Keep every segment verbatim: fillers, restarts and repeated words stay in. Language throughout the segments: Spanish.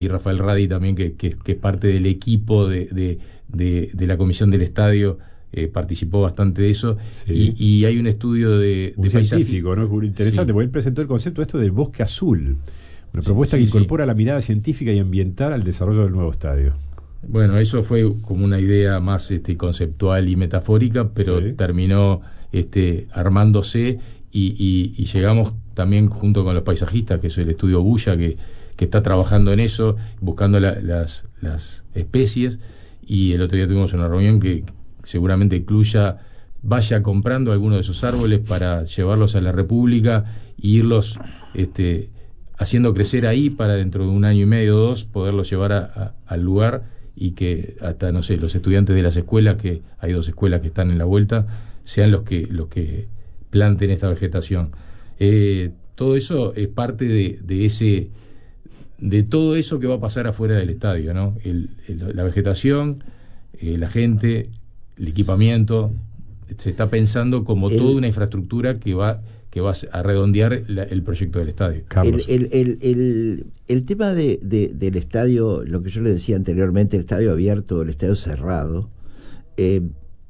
y Rafael Radi también, que, que, que es parte del equipo de, de, de, de la comisión del estadio, eh, participó bastante de eso. Sí. Y, y hay un estudio de, Un de científico, paisaje. ¿no? Interesante, Sí. porque él presentó el concepto esto del bosque azul, una propuesta Sí, que sí. incorpora la mirada científica y ambiental al desarrollo del nuevo estadio. Bueno, eso fue como una idea más este, conceptual y metafórica, pero Sí. terminó este, armándose y, y, y llegamos también junto con los paisajistas, que es el estudio Bulla, que, que está trabajando en eso, buscando la, las, las especies, y el otro día tuvimos una reunión que seguramente incluya, vaya comprando algunos de esos árboles para llevarlos a la República e irlos este, haciendo crecer ahí para dentro de un año y medio o dos poderlos llevar a, a, al lugar, y que hasta, no sé, los estudiantes de las escuelas, que hay dos escuelas que están en la vuelta, sean los que los que planten esta vegetación. Eh, todo eso es parte de, de ese de todo eso que va a pasar afuera del estadio, ¿no? El, el, la vegetación, eh, la gente, el equipamiento, se está pensando como el, toda una infraestructura que va que va a redondear la, el proyecto del estadio. Carlos. El, el, el, el, el tema de, de, del estadio, lo que yo le decía anteriormente, el estadio abierto, el estadio cerrado, eh,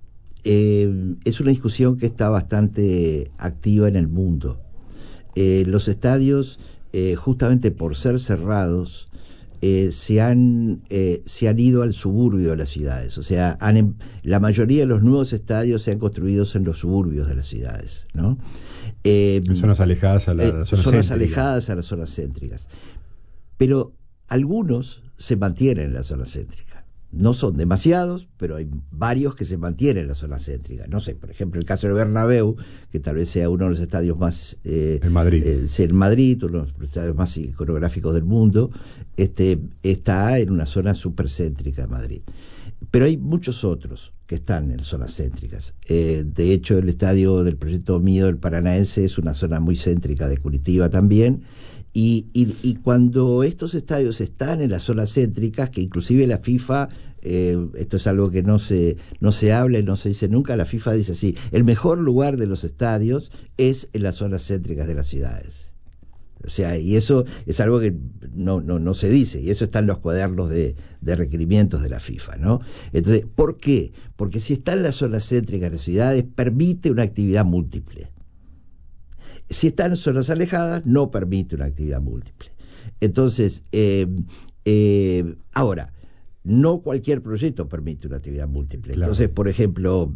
eh, es una discusión que está bastante activa en el mundo. Eh, los estadios, eh, justamente por ser cerrados, Eh, se han eh, se han ido al suburbio de las ciudades, o sea, han, la mayoría de los nuevos estadios se han construido en los suburbios de las ciudades, ¿no? Eh, en zonas alejadas a las eh, zonas zonas céntricas. alejadas a las zonas céntricas, pero algunos se mantienen en la zona céntrica. No son demasiados, pero hay varios que se mantienen en la zona céntrica. No sé, por ejemplo, el caso del Bernabéu, que tal vez sea uno de los estadios más... Eh, en Madrid. Eh, en Madrid, uno de los estadios más iconográficos del mundo, este, está en una zona supercéntrica de Madrid. Pero hay muchos otros que están en zonas céntricas. Eh, de hecho, el estadio del proyecto mío, el Paranaense, es una zona muy céntrica de Curitiba también. Y, y, y cuando estos estadios están en las zonas céntricas, que inclusive la FIFA, eh, esto es algo que no se, no se habla y no se dice nunca, la FIFA dice así: el mejor lugar de los estadios es en las zonas céntricas de las ciudades. O sea, y eso es algo que no, no, no se dice, y eso está en los cuadernos de, de requerimientos de la FIFA, ¿no? Entonces, ¿por qué? Porque si está en las zonas céntricas de las ciudades, permite una actividad múltiple. Si está en zonas alejadas, no permite una actividad múltiple. Entonces, eh, eh, ahora, no cualquier proyecto permite una actividad múltiple. Claro. Entonces, por ejemplo,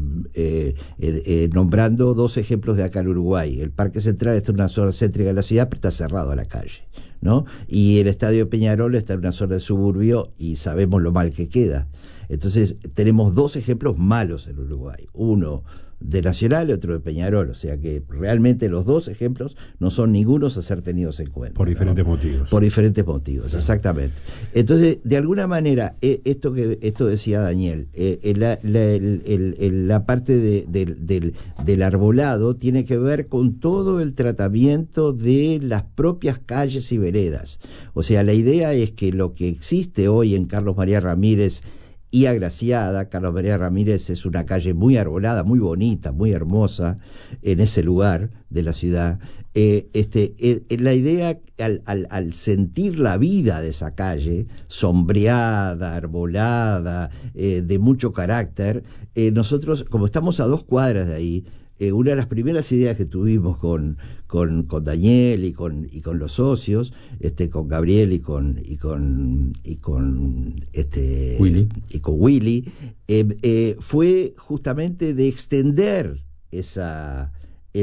eh, eh, eh, nombrando dos ejemplos de acá en Uruguay, el Parque Central está en una zona céntrica de la ciudad, pero está cerrado a la calle, ¿no? Y el Estadio de Peñarol está en una zona de suburbio y sabemos lo mal que queda. Entonces, tenemos dos ejemplos malos en Uruguay. Uno de Nacional y otro de Peñarol, o sea que realmente los dos ejemplos no son ningunos a ser tenidos en cuenta. Por diferentes ¿no? motivos. Por diferentes motivos, claro. Exactamente. Entonces, de alguna manera, eh, esto que esto decía Daniel, eh, la, la, el, el, el, la parte de, de, del, del arbolado tiene que ver con todo el tratamiento de las propias calles y veredas. O sea, la idea es que lo que existe hoy en Carlos María Ramírez y Agraciada, Carlos María Ramírez es una calle muy arbolada, muy bonita, muy hermosa en ese lugar de la ciudad. Eh, este, eh, la idea, al, al, al sentir la vida de esa calle, sombreada, arbolada, eh, de mucho carácter, eh, nosotros, como estamos a dos cuadras de ahí, Eh, una de las primeras ideas que tuvimos con, con, con Daniel y con, y con los socios, este, con Gabriel y con, y con, y con, este, Willy, y con Willy eh, eh, fue justamente de extender esa,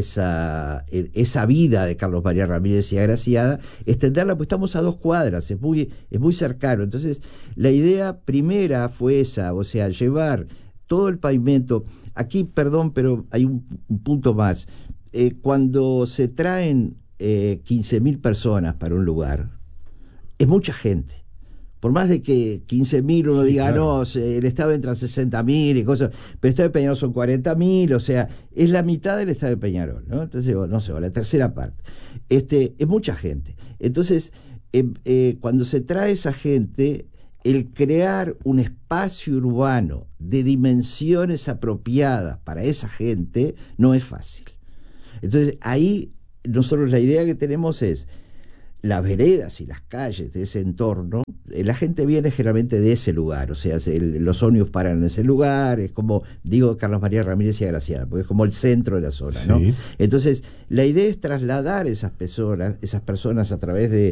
esa, esa vida de Carlos María Ramírez y Agraciada, extenderla, pues estamos a dos cuadras, es muy, es muy cercano. Entonces, la idea primera fue esa, o sea, llevar todo el pavimento. Aquí, perdón, pero hay un, un punto más. Eh, cuando se traen eh, quince mil personas para un lugar, es mucha gente. Por más de que quince mil uno sí, diga, claro. no, el estadio entra sesenta mil y cosas, pero el estadio de Peñarol son cuarenta mil, o sea, es la mitad del estadio de Peñarol, ¿no? Entonces, no sé, la tercera parte. Este, es mucha gente. Entonces, eh, eh, cuando se trae esa gente, el crear un espacio urbano de dimensiones apropiadas para esa gente no es fácil. Entonces, ahí nosotros la idea que tenemos es las veredas y las calles de ese entorno, eh, la gente viene generalmente de ese lugar, o sea, el, los ómnibus paran en ese lugar, es como, digo Carlos María Ramírez y Agraciada, porque es como el centro de la zona, Sí. ¿no? Entonces, la idea es trasladar esas personas, esas personas a través de,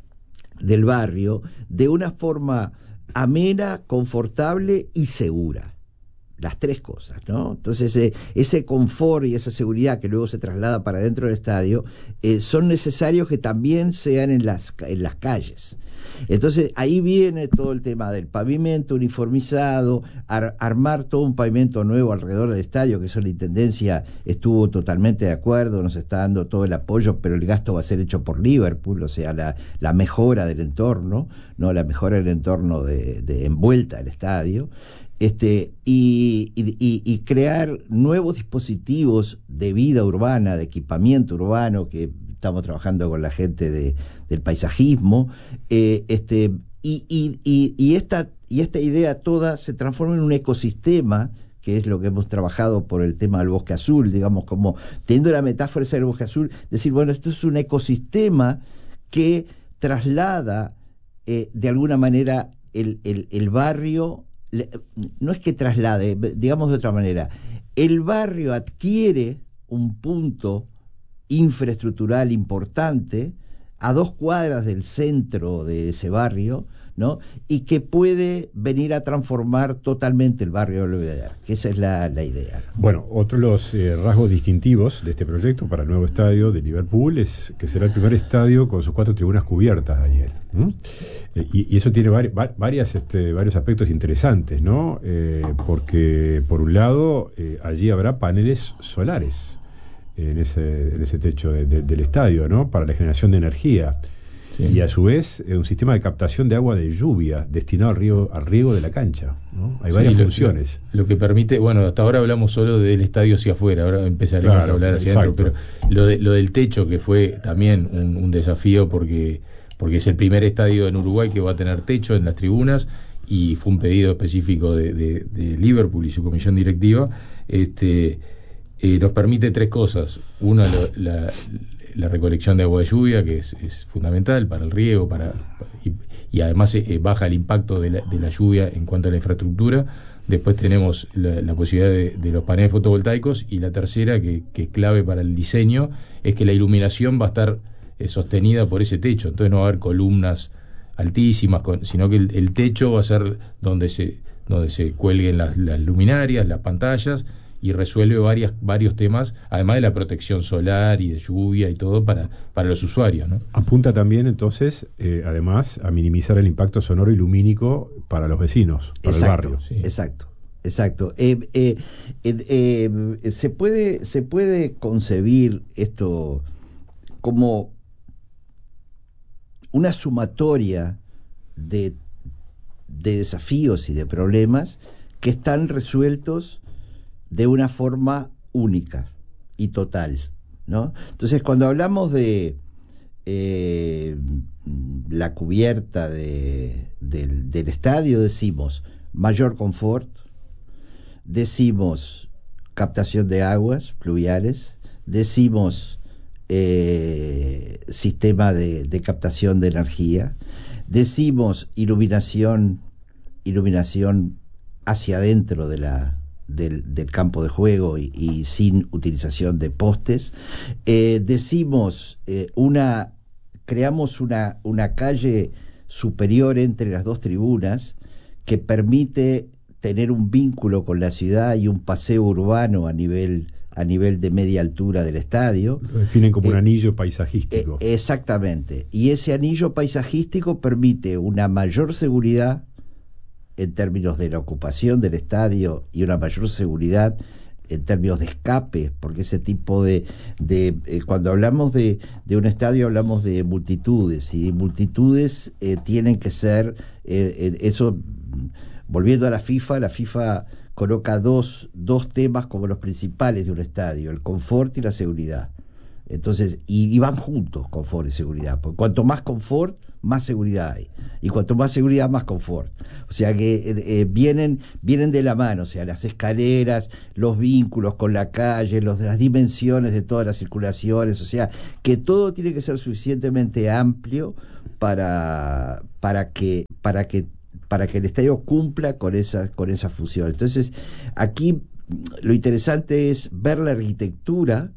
del barrio de una forma amena, confortable y segura. Las tres cosas, ¿no? Entonces, eh, ese confort y esa seguridad que luego se traslada para dentro del estadio, eh, son necesarios que también sean en las, en las calles. Entonces, ahí viene todo el tema del pavimento uniformizado, ar, armar todo un pavimento nuevo alrededor del estadio, que eso la Intendencia estuvo totalmente de acuerdo, nos está dando todo el apoyo, pero el gasto va a ser hecho por Liverpool, o sea, la, la mejora del entorno, ¿no? La mejora del entorno de, de envuelta del estadio. Este, y, y, y crear nuevos dispositivos de vida urbana, de equipamiento urbano, que estamos trabajando con la gente de, del paisajismo, eh, este, y, y, y, y, esta, y esta idea toda se transforma en un ecosistema, que es lo que hemos trabajado por el tema del bosque azul, digamos, como teniendo la metáfora esa del bosque azul, decir, bueno, esto es un ecosistema que traslada eh, de alguna manera el, el, el barrio. No es que traslade, digamos de otra manera, el barrio adquiere un punto infraestructural importante a dos cuadras del centro de ese barrio, ¿no? Y que puede venir a transformar totalmente el barrio de Belvedere, que esa es la, la idea. Bueno, otro de los eh, rasgos distintivos de este proyecto para el nuevo estadio de Liverpool es que será el primer estadio con sus cuatro tribunas cubiertas, Daniel. ¿Mm? Eh, y, y eso tiene vari, va, varias, este, varios aspectos interesantes, ¿no? Eh, porque, por un lado, eh, allí habrá paneles solares en ese, en ese techo de, de, del estadio, ¿no? Para la generación de energía. Sí. Y a su vez eh, un sistema de captación de agua de lluvia destinado al riego, al riego de la cancha, ¿no? Hay varias sí, funciones. Lo, lo que permite, bueno, hasta ahora hablamos solo del estadio hacia afuera, ahora empezaremos claro, a hablar hacia exacto. adentro, pero lo, de, lo del techo, que fue también un, un desafío porque, porque es el primer estadio en Uruguay que va a tener techo en las tribunas, y fue un pedido específico de, de, de Liverpool y su comisión directiva. Este, eh, nos permite tres cosas. Una, lo, la la recolección de agua de lluvia, que es, es fundamental para el riego, para y, y además eh, baja el impacto de la, de la lluvia en cuanto a la infraestructura. Después tenemos la, la posibilidad de, de los paneles fotovoltaicos, y la tercera, que, que es clave para el diseño, es que la iluminación va a estar eh, sostenida por ese techo. Entonces no va a haber columnas altísimas, con, sino que el, el techo va a ser donde se, donde se cuelguen las, las luminarias, las pantallas, y resuelve varias, varios temas, además de la protección solar y de lluvia y todo para, para los usuarios, ¿no? Apunta también, entonces, eh, además, a minimizar el impacto sonoro y lumínico para los vecinos, para exacto, el barrio. Sí. Exacto, exacto. Eh, eh, eh, eh, se puede, se puede concebir esto como una sumatoria de, de desafíos y de problemas que están resueltos de una forma única y total, ¿no? Entonces, cuando hablamos de eh, la cubierta de, del, del estadio, decimos mayor confort, decimos captación de aguas pluviales, decimos eh, sistema de, de captación de energía, decimos iluminación, iluminación hacia adentro de la Del, del campo de juego y, y sin utilización de postes. Eh, decimos eh, una creamos una, una calle superior entre las dos tribunas que permite tener un vínculo con la ciudad y un paseo urbano a nivel a nivel de media altura del estadio. Lo definen como eh, un anillo paisajístico. Eh, exactamente. Y ese anillo paisajístico permite una mayor seguridad en términos de la ocupación del estadio y una mayor seguridad en términos de escape, porque ese tipo de, de eh, cuando hablamos de, de un estadio hablamos de multitudes, y multitudes eh, tienen que ser, eh, eh, eso, volviendo a la FIFA, la FIFA coloca dos, dos temas como los principales de un estadio, el confort y la seguridad. Entonces, y, y van juntos, confort y seguridad, porque cuanto más confort, más seguridad hay, y cuanto más seguridad, más confort. O sea que eh, eh, vienen vienen de la mano, o sea, las escaleras, los vínculos con la calle, los, las dimensiones de todas las circulaciones, o sea, que todo tiene que ser suficientemente amplio para para que para que para que el estadio cumpla con esa con esa función. Entonces, aquí lo interesante es ver la arquitectura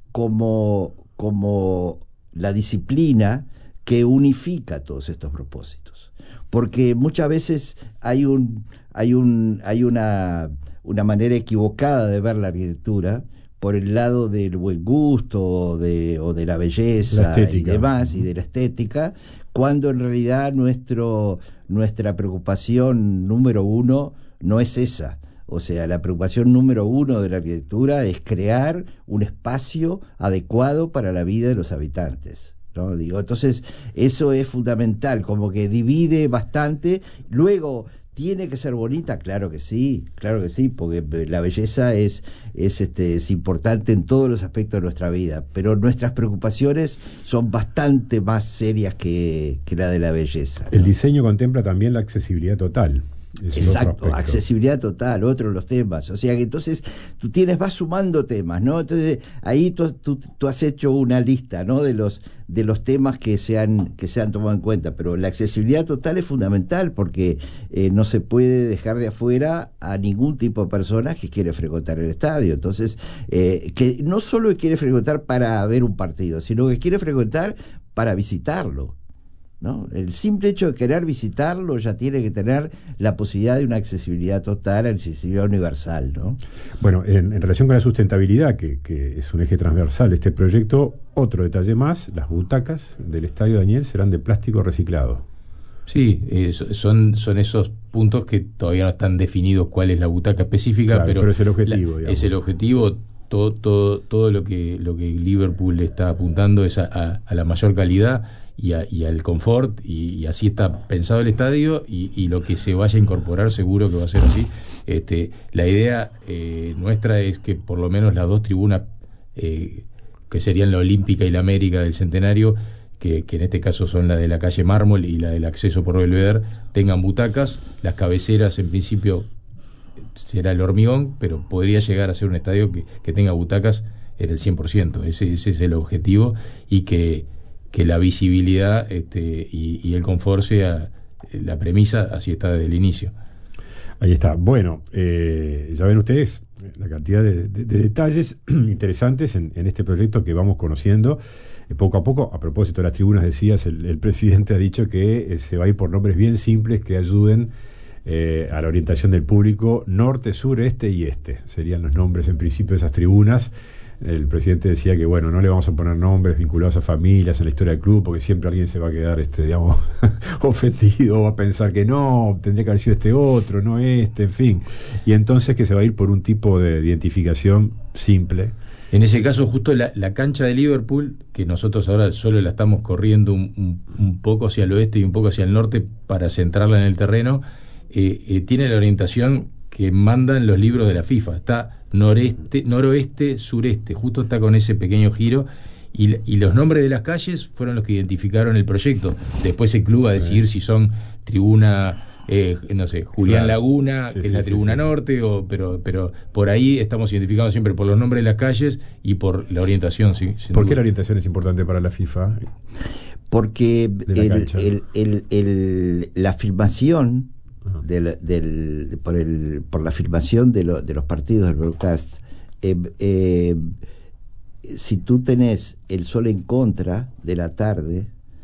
como como la disciplina que unifica todos estos propósitos, porque muchas veces hay un hay un hay una una manera equivocada de ver la arquitectura por el lado del buen gusto o de o de la belleza la y demás y de la estética, cuando en realidad nuestro nuestra preocupación número uno no es esa. O sea, la preocupación número uno de la arquitectura es crear un espacio adecuado para la vida de los habitantes, ¿no? Digo, entonces, eso es fundamental, como que divide bastante. Luego, ¿tiene que ser bonita? Claro que sí, claro que sí, porque la belleza es, es, este, es importante en todos los aspectos de nuestra vida, pero nuestras preocupaciones son bastante más serias que, que la de la belleza, ¿no? El diseño contempla también la accesibilidad total. Exacto, accesibilidad total, otro de los temas. O sea que entonces tú tienes, vas sumando temas, ¿no? Entonces ahí tú, tú, tú has hecho una lista, ¿no? De los de los temas que se han que se han tomado en cuenta, pero la accesibilidad total es fundamental porque eh, no se puede dejar de afuera a ningún tipo de persona que quiere frecuentar el estadio. Entonces, eh, que no solo quiere frecuentar para ver un partido, sino que quiere frecuentar para visitarlo, ¿no? El simple hecho de querer visitarlo ya tiene que tener la posibilidad de una accesibilidad total, accesibilidad universal, ¿no? Bueno, en, en relación con la sustentabilidad, que, que es un eje transversal de este proyecto, otro detalle más: las butacas del Estadio Daniel serán de plástico reciclado. Sí, eh, son, son esos puntos que todavía no están definidos cuál es la butaca específica, claro, pero, pero es el objetivo, la, es el objetivo. Todo, todo, todo lo que lo que Liverpool está apuntando es a, a, a la mayor calidad y, a, y al confort, y, y así está pensado el estadio, y, y lo que se vaya a incorporar seguro que va a ser así. Este, la idea eh, nuestra es que por lo menos las dos tribunas, eh, que serían la Olímpica y la América del Centenario, que, que en este caso son la de la calle Mármol y la del acceso por Belvedere, tengan butacas. Las cabeceras en principio será el hormigón, pero podría llegar a ser un estadio que, que tenga butacas en el cien por ciento. Ese, ese es el objetivo, y que, que la visibilidad este, y, y el confort sea la premisa, así está desde el inicio. Ahí está. Bueno, eh, ya ven ustedes la cantidad de, de, de detalles interesantes en, en este proyecto que vamos conociendo eh, poco a poco. A propósito de las tribunas, decías, el, el presidente ha dicho que eh, se va a ir por nombres bien simples que ayuden Eh, a la orientación del público. Norte, sur, este y este serían los nombres en principio de esas tribunas. El presidente decía que bueno, no le vamos a poner nombres vinculados a familias en la historia del club, porque siempre alguien se va a quedar este, digamos, ofendido, va a pensar que no, tendría que haber sido este otro, no este, en fin. Y entonces que se va a ir por un tipo de identificación simple. En ese caso, justo la, la cancha de Liverpool, que nosotros ahora solo la estamos corriendo un, un, un poco hacia el oeste y un poco hacia el norte para centrarla en el terreno, Eh, eh, tiene la orientación que mandan los libros de la FIFA. Está noreste, noroeste, sureste, justo está con ese pequeño giro, y, y los nombres de las calles fueron los que identificaron el proyecto. Después el club va a decidir si son tribuna, eh, no sé, Julián claro. Laguna, sí, que sí, es la sí, tribuna sí. norte, o, pero, pero por ahí estamos identificados siempre por los nombres de las calles y por la orientación. Sí, ¿Por qué duda. la orientación es importante para la FIFA? Porque De el, cancha, el, ¿no? el, el, la filmación del, del, por, el, por la filmación de, lo, de los partidos del broadcast, eh, eh, si tú tenés el sol en contra de la tarde,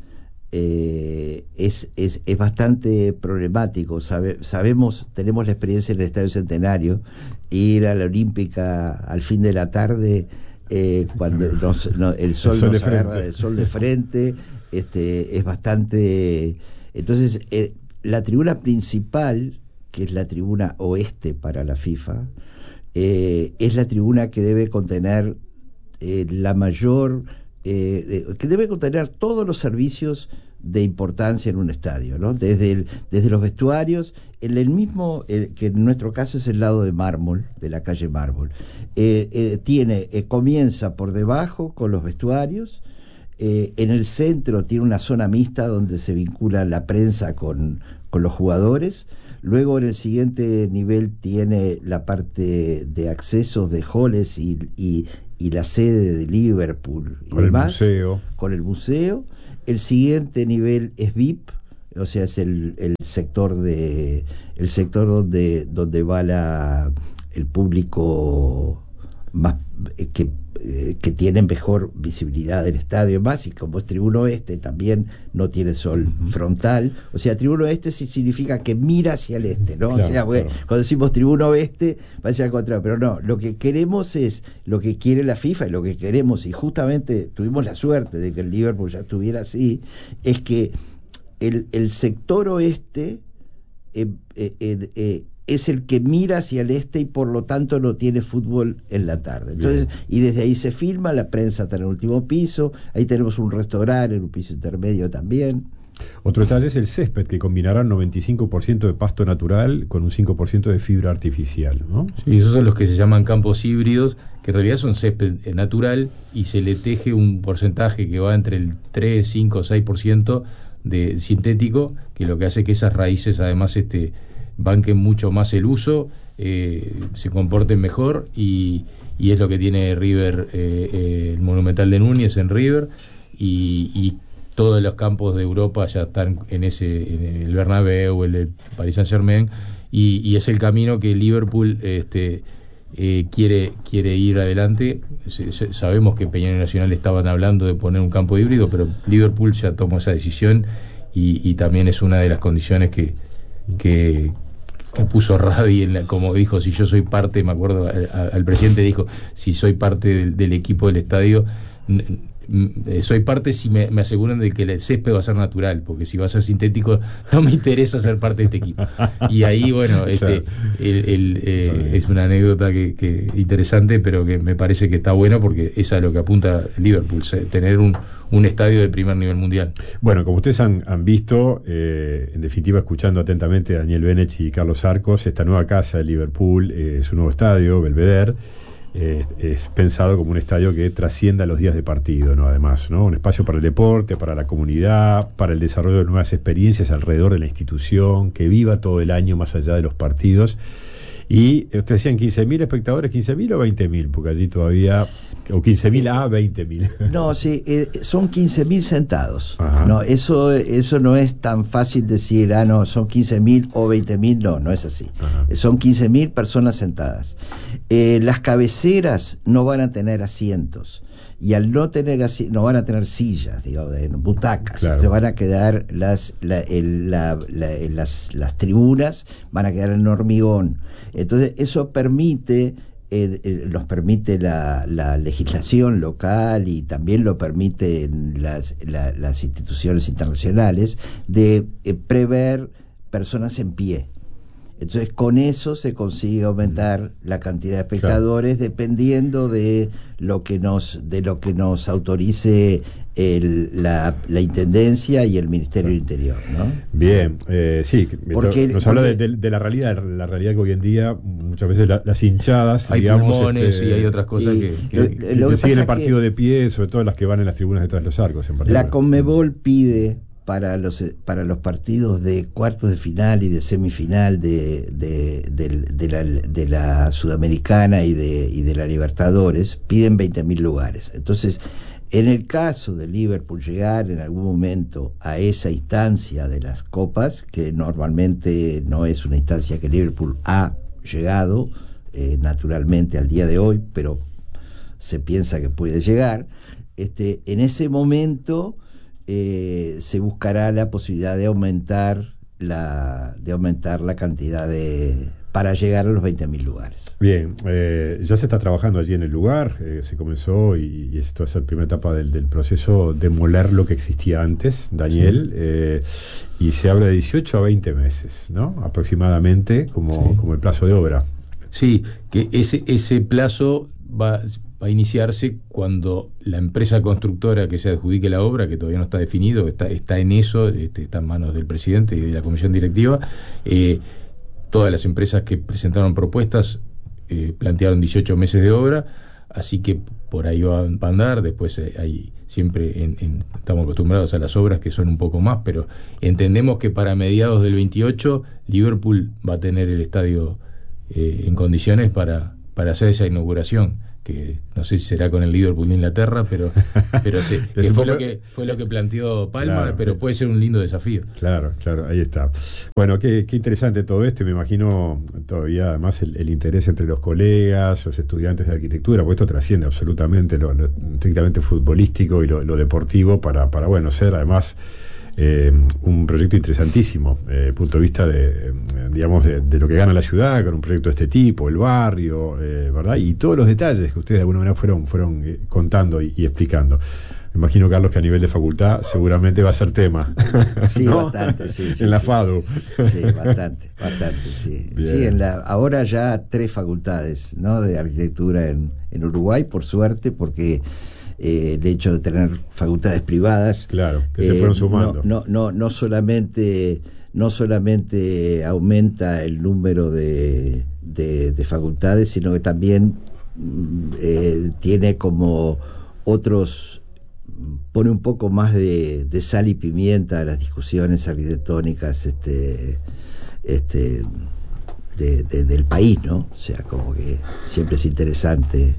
eh, es, es, es bastante problemático. Sabe, sabemos, tenemos la experiencia en el Estadio Centenario, ir a la Olímpica al fin de la tarde, eh, cuando nos, no, el sol, el sol nos de agarra frente. el sol de frente, este, es bastante. Entonces, eh, la tribuna principal, que es la tribuna oeste para la FIFA, eh, es la tribuna que debe contener eh, la mayor, eh, que debe contener todos los servicios de importancia en un estadio, ¿no? Desde, el, desde los vestuarios, en el mismo, el, que en nuestro caso es el lado de Mármol, de la calle Mármol, eh, eh, tiene, eh, comienza por debajo con los vestuarios, eh, en el centro tiene una zona mixta donde se vincula la prensa con, con los jugadores. Luego en el siguiente nivel tiene la parte de accesos de halls y, y, y la sede de Liverpool y con demás, el museo. Con el museo. El siguiente nivel es V I P, o sea, es el, el sector de el sector donde donde va la el público más eh, que eh, que tiene mejor visibilidad del estadio más, y como es Tribuna Oeste también no tiene sol uh-huh. frontal, o sea, Tribuna Oeste sí significa que mira hacia el este, ¿no? Claro, o sea, bueno, claro. Cuando decimos Tribuna Oeste parece al contrario, pero no, lo que queremos es lo que quiere la FIFA y lo que queremos, y justamente tuvimos la suerte de que el Liverpool ya estuviera así, es que el, el sector oeste eh, eh, eh, eh, es el que mira hacia el este y por lo tanto no tiene fútbol en la tarde. Entonces, bien. Y desde ahí se filma, la prensa está en el último piso, ahí tenemos un restaurante en un piso intermedio también. Otro detalle es el césped, que combinará noventa y cinco por ciento de pasto natural con un cinco por ciento de fibra artificial, ¿no? Sí, esos son los que se llaman campos híbridos, que en realidad son césped natural y se le teje un porcentaje que va entre el tres, cinco, seis por ciento de sintético, que lo que hace que esas raíces además este banquen mucho más el uso, eh, se comporten mejor, y, y es lo que tiene River, eh, eh, el Monumental de Núñez en River, y, y todos los campos de Europa ya están en ese, en el Bernabéu, el de Paris Saint-Germain, y, y es el camino que Liverpool este, eh, quiere, quiere ir adelante. Se, se, sabemos que en Peñarol Nacional estaban hablando de poner un campo híbrido, pero Liverpool ya tomó esa decisión, y, y también es una de las condiciones que que que puso Rabi, en la, como dijo, si yo soy parte, me acuerdo, al, al presidente dijo, si soy parte del, del equipo del estadio, n- n- soy parte si me, me aseguran de que el césped va a ser natural, porque si va a ser sintético no me interesa ser parte de este equipo. Y ahí, bueno, este, el, el, eh, es una anécdota que, que interesante, pero que me parece que está bueno, porque esa es lo que apunta Liverpool, tener un, un estadio de primer nivel mundial. Bueno, como ustedes han, han visto, eh, en definitiva, escuchando atentamente a Daniel Benech y Carlos Arcos, esta nueva casa de Liverpool, eh, su nuevo estadio, Belvedere, eh, es pensado como un estadio que trascienda los días de partido, ¿no? Además, ¿no? Un espacio para el deporte, para la comunidad, para el desarrollo de nuevas experiencias alrededor de la institución, que viva todo el año más allá de los partidos. Y ustedes decían quince mil espectadores, quince mil o veinte mil, porque allí todavía, o quince mil a veinte mil. No, sí, eh, son quince mil sentados. Ajá. No, eso, eso no es tan fácil decir, ah, no, son quince mil o veinte mil, no, no es así. Ajá. Son quince mil personas sentadas. Eh, las cabeceras no van a tener asientos. Y al no tener así, no van a tener sillas, digamos, de butacas, claro. Se van a quedar las, la, el, la, la, las, las tribunas van a quedar en hormigón. Entonces eso permite, eh, eh, los permite la, la legislación local, y también lo permiten las, la, las instituciones internacionales, de eh, prever personas en pie. Entonces con eso se consigue aumentar la cantidad de espectadores, claro, dependiendo de lo que nos de lo que nos autorice el, la, la Intendencia y el Ministerio del Interior, ¿no? Bien, eh, sí, porque, nos habla de, de, de la realidad, la realidad que hoy en día muchas veces la, las hinchadas, hay digamos, pulmones, este, y hay otras cosas, sí, que, que, que, que, que siguen el partido de pie, sobre todo las que van en las tribunas detrás de los arcos en particular. La Conmebol pide para los para los partidos de cuartos de final y de semifinal de de, de, de, la, de la Sudamericana y de y de la Libertadores, piden veinte mil lugares. Entonces, en el caso de Liverpool llegar en algún momento a esa instancia de las copas, que normalmente no es una instancia que Liverpool ha llegado eh, naturalmente al día de hoy, pero se piensa que puede llegar, este, en ese momento Eh, se buscará la posibilidad de aumentar la de aumentar la cantidad de para llegar a los veinte mil lugares. Bien, eh, ya se está trabajando allí en el lugar, eh, se comenzó, y, y esto es la primera etapa del, del proceso, demoler lo que existía antes, Daniel, sí. eh, y se habla de dieciocho a veinte meses, ¿no? Aproximadamente como, sí. como el plazo de obra. Sí, que ese, ese plazo va, va a iniciarse cuando la empresa constructora que se adjudique la obra, que todavía no está definido, está, está en eso, este, está en manos del presidente y de la comisión directiva. Eh, todas las empresas que presentaron propuestas eh, plantearon dieciocho meses de obra, así que por ahí va, va a andar. Después eh, hay siempre en, en, estamos acostumbrados a las obras que son un poco más, pero entendemos que para mediados del veintiocho Liverpool va a tener el estadio eh, en condiciones para, para hacer esa inauguración, que no sé si será con el Liverpool de Inglaterra, pero pero sí, que fue, lo que, fue lo que planteó Palma, claro, pero puede ser un lindo desafío. Claro, claro, ahí está. Bueno, qué, qué interesante todo esto, y me imagino todavía además el, el interés entre los colegas, los estudiantes de arquitectura, porque esto trasciende absolutamente lo, lo estrictamente futbolístico y lo, lo deportivo para, para, bueno, ser además Eh, un proyecto interesantísimo desde el punto de vista de, eh, digamos, de, de lo que gana la ciudad con un proyecto de este tipo, el barrio, eh, ¿verdad? Y todos los detalles que ustedes de alguna manera fueron, fueron eh, contando y, y explicando. Me imagino, Carlos, que a nivel de facultad seguramente va a ser tema. Sí, ¿no? bastante, sí. sí en la sí. FADU. Sí, bastante, bastante, sí. Sí, en la, ahora ya tres facultades, ¿no?, de arquitectura en, en Uruguay, por suerte, porque Eh, el hecho de tener facultades privadas, claro, que eh, se fueron sumando, no, no, no, no solamente no solamente aumenta el número de, de, de facultades, sino que también eh, tiene como otros, pone un poco más de, de sal y pimienta a las discusiones arquitectónicas este, este, de, de, del país, ¿no? O sea, como que siempre es interesante.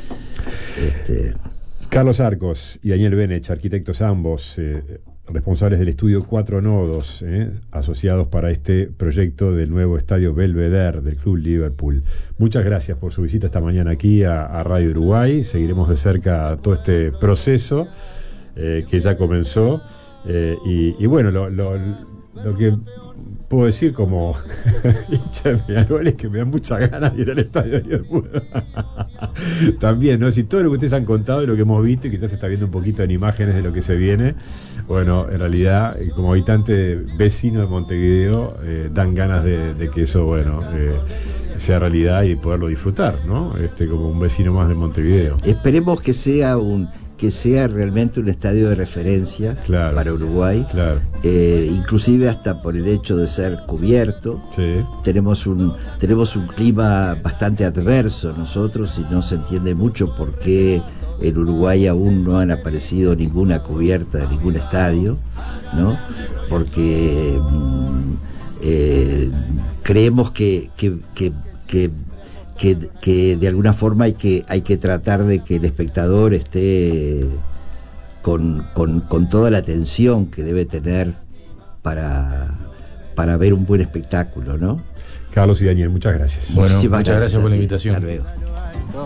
Este, Carlos Arcos y Daniel Benech, arquitectos ambos, eh, responsables del estudio Cuatro Nodos, eh, asociados para este proyecto del nuevo estadio Belvedere del Club Liverpool. Muchas gracias por su visita esta mañana aquí a, a Radio Uruguay. Seguiremos de cerca todo este proceso eh, que ya comenzó. Eh, y, y bueno, lo, lo, lo que puedo decir como hincha de Peñarol es que me dan muchas ganas de ir al estadio de Liverpool. También, ¿no? Si todo lo que ustedes han contado y lo que hemos visto, y quizás se está viendo un poquito en imágenes de lo que se viene, bueno, en realidad, como habitante vecino de Montevideo, eh, dan ganas de, de que eso, bueno, eh, sea realidad y poderlo disfrutar, ¿no? Este, como un vecino más de Montevideo. Esperemos que sea un que sea realmente un estadio de referencia, claro, para Uruguay, claro. eh, inclusive hasta por el hecho de ser cubierto. Sí. Tenemos un tenemos un clima bastante adverso nosotros, y no se entiende mucho por qué en Uruguay aún no han aparecido ninguna cubierta de ningún estadio, ¿no? Porque mm, eh, creemos que que, que, que Que, que de alguna forma hay que hay que tratar de que el espectador esté con, con, con toda la atención que debe tener para, para ver un buen espectáculo, ¿no? Carlos y Daniel, muchas gracias. Bueno, muchas gracias, gracias por la invitación. Hasta luego.